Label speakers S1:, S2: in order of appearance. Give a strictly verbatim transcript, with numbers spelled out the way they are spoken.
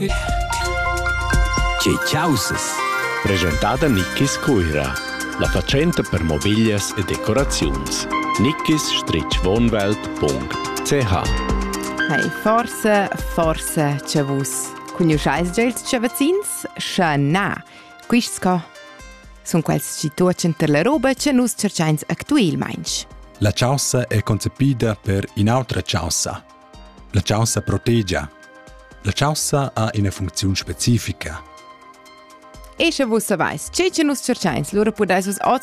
S1: Che chaussas.
S2: Presentada Nickis Cuira, la facenta per mobilias e decoraziuns. nickis wohnwelt punkt c h.
S3: Hey, forse, forse, c'è vus. Conosceis già ils cevazins? Scha na. Quisca sono quels situacen ter la roba che nus cercains actuil mainch.
S4: La chaussa è concepida per un'altra chaussa. La chaussa proteggia. La chaussa ha una funzione specifica.
S3: E se vus savais, che che nus cercains, lura pudeis vus